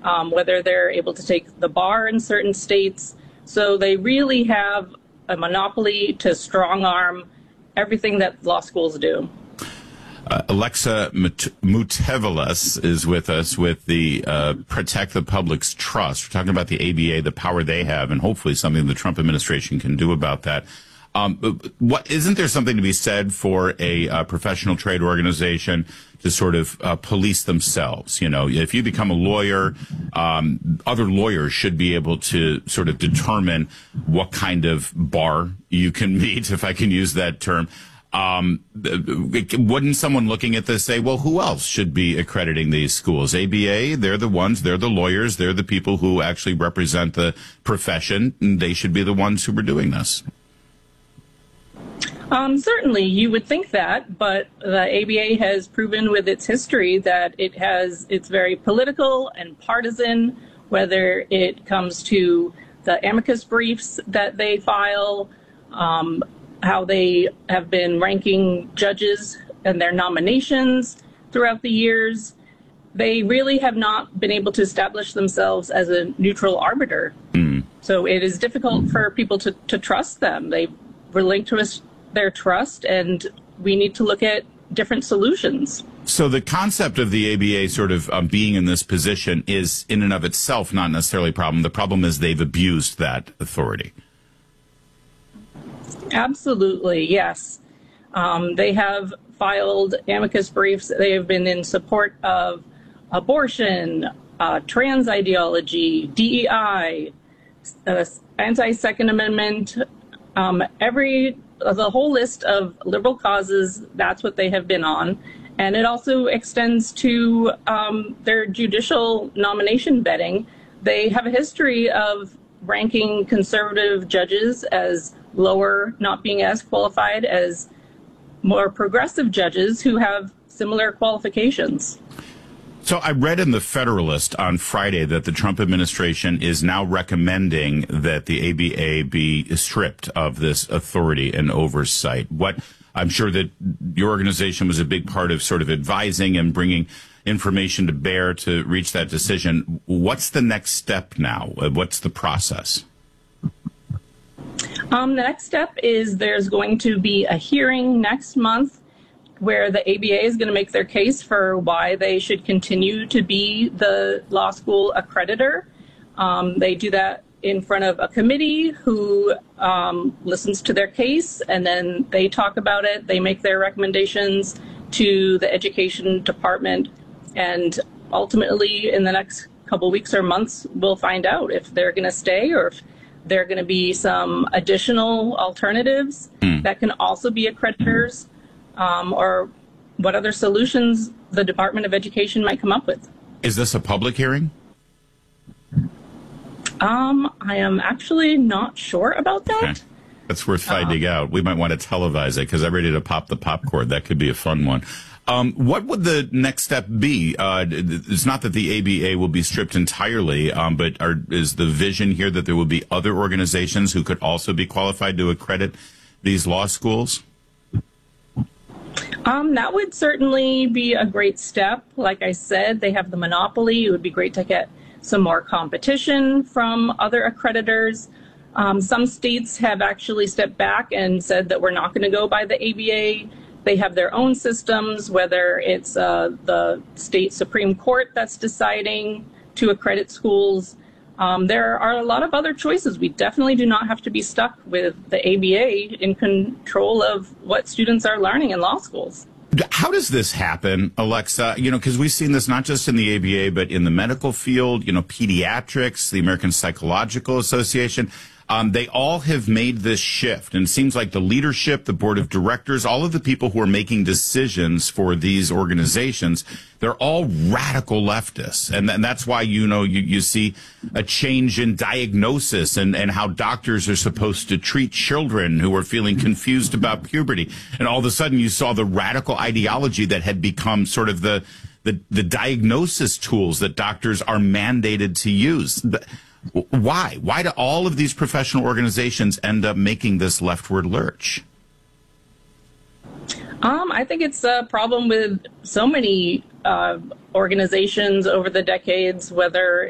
whether they're able to take the bar in certain states. So they really have a monopoly to strong arm everything that law schools do. Alexa Mutevelis is with us with the Protect the Public's Trust. We're talking about the ABA, the power they have, and hopefully something the Trump administration can do about that. Isn't there something to be said for a professional trade organization to sort of police themselves? You know, if you become a lawyer, other lawyers should be able to sort of determine what kind of bar you can meet, if I can use that term. Wouldn't someone looking at this say, well, who else should be accrediting these schools? ABA, they're the lawyers, they're the people who actually represent the profession, and they should be the ones who are doing this. Certainly, you would think that, but the ABA has proven with its history that it's very political and partisan, whether it comes to the amicus briefs that they file, how they have been ranking judges and their nominations throughout the years. They really have not been able to establish themselves as a neutral arbiter. So it is difficult for people to trust them. They relinquish their trust, and we need to look at different solutions. So the concept of the ABA sort of being in this position is in and of itself not necessarily a problem. The problem is they've abused that authority. Absolutely, yes. They have filed amicus briefs. They have been in support of abortion, trans ideology, DEI, anti-Second Amendment, the whole list of liberal causes. That's what they have been on. And it also extends to their judicial nomination vetting. They have a history of ranking conservative judges as lower, not being as qualified as more progressive judges who have similar qualifications. So I read in the Federalist on Friday that the Trump administration is now recommending that the ABA be stripped of this authority and oversight. I'm sure that your organization was a big part of sort of advising and bringing information to bear to reach that decision. What's the next step now? What's the process? The next step is there's going to be a hearing next month where the ABA is going to make their case for why they should continue to be the law school accreditor. They do that in front of a committee who listens to their case, and then they talk about it. They make their recommendations to the education department, and ultimately in the next couple weeks or months, we'll find out if they're going to stay or if there are going to be some additional alternatives that can also be accreditors, or what other solutions the Department of Education might come up with. Is this a public hearing? I am actually not sure about that. Okay. That's worth finding out. We might want to televise it because I'm ready to pop the popcorn. That could be a fun one. What would the next step be? It's not that the ABA will be stripped entirely, but is the vision here that there will be other organizations who could also be qualified to accredit these law schools? That would certainly be a great step. Like I said, they have the monopoly. It would be great to get some more competition from other accreditors. Some states have actually stepped back and said that we're not going to go by the ABA. They have their own systems, whether it's the state Supreme Court that's deciding to accredit schools. There are a lot of other choices. We definitely do not have to be stuck with the ABA in control of what students are learning in law schools. How does this happen, Alexa? Because we've seen this not just in the ABA, but in the medical field, pediatrics, the American Psychological Association. They all have made this shift, and it seems like the leadership, the board of directors, all of the people who are making decisions for these organizations, they're all radical leftists. And that's why, you see a change in diagnosis and how doctors are supposed to treat children who are feeling confused about puberty. And all of a sudden you saw the radical ideology that had become sort of the diagnosis tools that doctors are mandated to use. Why? Why do all of these professional organizations end up making this leftward lurch? I think it's a problem with so many organizations over the decades, whether